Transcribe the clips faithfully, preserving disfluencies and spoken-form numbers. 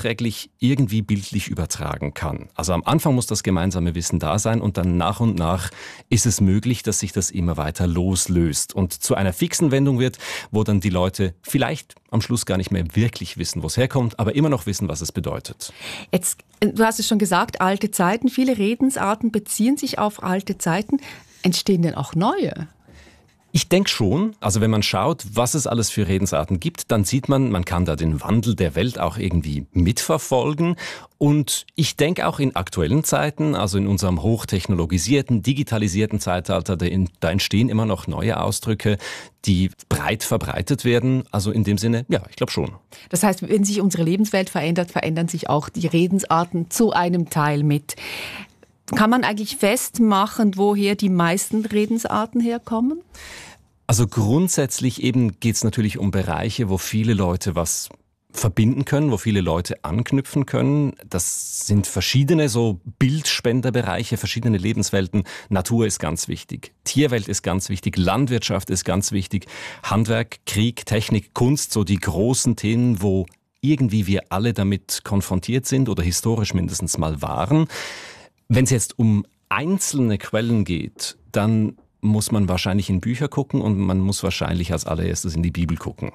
nachträglich irgendwie bildlich übertragen kann. Also am Anfang muss das gemeinsame Wissen da sein und dann nach und nach ist es möglich, dass sich das immer weiter loslöst und zu einer fixen Wendung wird, wo dann die Leute vielleicht am Schluss gar nicht mehr wirklich wissen, wo es herkommt, aber immer noch wissen, was es bedeutet. Jetzt, du hast es schon gesagt, alte Zeiten, viele Redensarten beziehen sich auf alte Zeiten. Entstehen denn auch neue? Ich denke schon, also wenn man schaut, was es alles für Redensarten gibt, dann sieht man, man kann da den Wandel der Welt auch irgendwie mitverfolgen. Und ich denke auch in aktuellen Zeiten, also in unserem hochtechnologisierten, digitalisierten Zeitalter, da entstehen immer noch neue Ausdrücke, die breit verbreitet werden. Also in dem Sinne, ja, ich glaube schon. Das heißt, wenn sich unsere Lebenswelt verändert, verändern sich auch die Redensarten zu einem Teil mit. Kann man eigentlich festmachen, woher die meisten Redensarten herkommen? Also grundsätzlich eben geht es natürlich um Bereiche, wo viele Leute was verbinden können, wo viele Leute anknüpfen können. Das sind verschiedene so Bildspenderbereiche, verschiedene Lebenswelten. Natur ist ganz wichtig, Tierwelt ist ganz wichtig, Landwirtschaft ist ganz wichtig, Handwerk, Krieg, Technik, Kunst, so die großen Themen, wo irgendwie wir alle damit konfrontiert sind oder historisch mindestens mal waren. Wenn es jetzt um einzelne Quellen geht, dann muss man wahrscheinlich in Bücher gucken und man muss wahrscheinlich als allererstes in die Bibel gucken.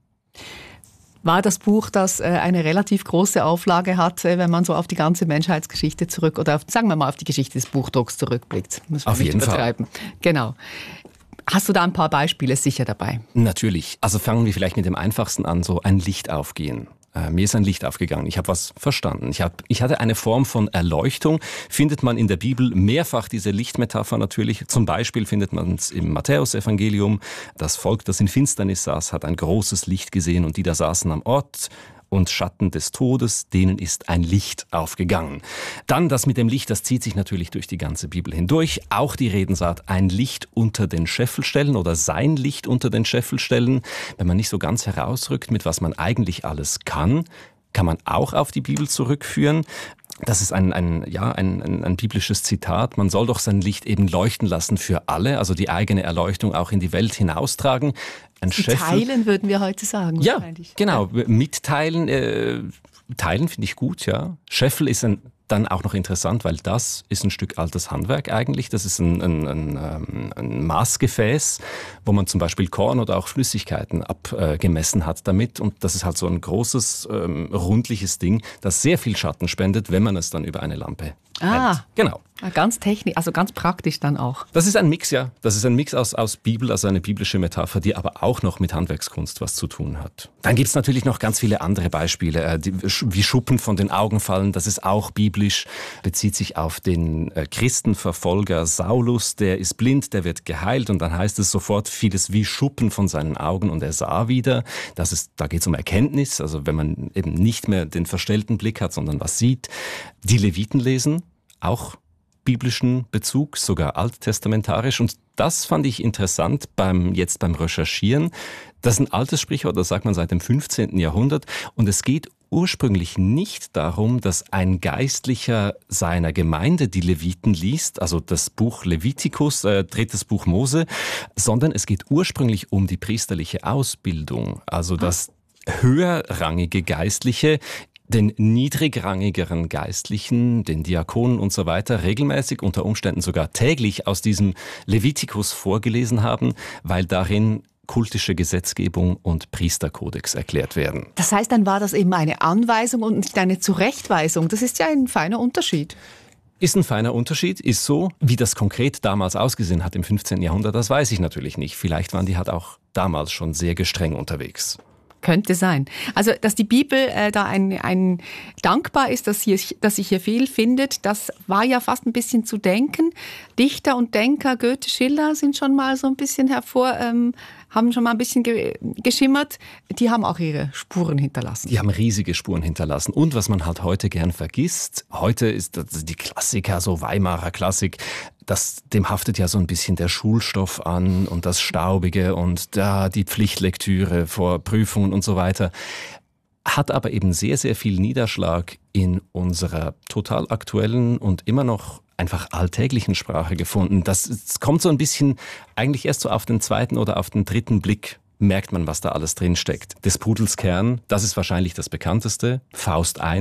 War das Buch, das eine relativ große Auflage hat, wenn man so auf die ganze Menschheitsgeschichte zurück, oder auf, sagen wir mal auf die Geschichte des Buchdrucks zurückblickt? Muss man auf nicht jeden übertreiben. Fall. Genau. Hast du da ein paar Beispiele sicher dabei? Natürlich. Also fangen wir vielleicht mit dem einfachsten an, so ein Licht aufgehen. Äh, mir ist ein Licht aufgegangen. Ich habe was verstanden. Ich, hab, ich hatte eine Form von Erleuchtung. Findet man in der Bibel mehrfach diese Lichtmetapher natürlich. Zum Beispiel findet man es im Matthäusevangelium. Das Volk, das in Finsternis saß, hat ein großes Licht gesehen und die da saßen am Ort und Schatten des Todes, denen ist ein Licht aufgegangen. Dann das mit dem Licht, das zieht sich natürlich durch die ganze Bibel hindurch. Auch die Redensart, ein Licht unter den Scheffel stellen oder sein Licht unter den Scheffel stellen. Wenn man nicht so ganz herausrückt, mit was man eigentlich alles kann, kann man auch auf die Bibel zurückführen. Das ist ein, ein, ja, ein, ein, ein biblisches Zitat. Man soll doch sein Licht eben leuchten lassen für alle, also die eigene Erleuchtung auch in die Welt hinaustragen. Ein Scheffel, teilen, würden wir heute sagen. Ja, genau. Ja. Mitteilen, äh, teilen finde ich gut, ja. Scheffel ist ein, dann auch noch interessant, weil das ist ein Stück altes Handwerk eigentlich. Das ist ein, ein, ein, ein Maßgefäß, wo man zum Beispiel Korn oder auch Flüssigkeiten abgemessen hat damit. Und das ist halt so ein großes, ähm, rundliches Ding, das sehr viel Schatten spendet, wenn man es dann über eine Lampe Ah, hält. Genau. Ganz technisch, also ganz praktisch dann auch. Das ist ein Mix, ja. Das ist ein Mix aus, aus Bibel, also eine biblische Metapher, die aber auch noch mit Handwerkskunst was zu tun hat. Dann gibt's natürlich noch ganz viele andere Beispiele, äh, die, wie Schuppen von den Augen fallen. Das ist auch biblisch, bezieht sich auf den äh, Christenverfolger Saulus. Der ist blind, der wird geheilt und dann heißt es sofort, fiel es wie Schuppen von seinen Augen und er sah wieder. Das ist, da geht's um Erkenntnis, also wenn man eben nicht mehr den verstellten Blick hat, sondern was sieht. Die Leviten lesen, auch biblischen Bezug, sogar alttestamentarisch. Und das fand ich interessant beim jetzt beim Recherchieren. Das ist ein altes Sprichwort, das sagt man seit dem fünfzehnten Jahrhundert. Und es geht ursprünglich nicht darum, dass ein Geistlicher seiner Gemeinde die Leviten liest, also das Buch Levitikus, äh, drittes Buch Mose, sondern es geht ursprünglich um die priesterliche Ausbildung. Also dass höherrangige Geistliche den niedrigrangigeren Geistlichen, den Diakonen und so weiter regelmäßig, unter Umständen sogar täglich aus diesem Levitikus vorgelesen haben, weil darin kultische Gesetzgebung und Priesterkodex erklärt werden. Das heißt, dann war das eben eine Anweisung und nicht eine Zurechtweisung. Das ist ja ein feiner Unterschied. Ist ein feiner Unterschied, ist so. Wie das konkret damals ausgesehen hat im fünfzehnten Jahrhundert, das weiß ich natürlich nicht. Vielleicht waren die halt auch damals schon sehr gestreng unterwegs. Könnte sein. Also, dass die Bibel äh, da ein, ein dankbar ist, dass, hier, dass sich hier viel findet, das war ja fast ein bisschen zu denken. Dichter und Denker, Goethe, Schiller sind schon mal so ein bisschen hervor, ähm, haben schon mal ein bisschen ge- geschimmert. Die haben auch ihre Spuren hinterlassen. Die haben riesige Spuren hinterlassen. Und was man halt heute gern vergisst, heute ist das die Klassiker, so Weimarer Klassik, das, dem haftet ja so ein bisschen der Schulstoff an und das Staubige und da die Pflichtlektüre vor Prüfungen und so weiter. Hat aber eben sehr, sehr viel Niederschlag in unserer total aktuellen und immer noch einfach alltäglichen Sprache gefunden. Das, das kommt so ein bisschen eigentlich erst so auf den zweiten oder auf den dritten Blick, merkt man, was da alles drin steckt. Des Pudels Kern, das ist wahrscheinlich das bekannteste, Faust eins.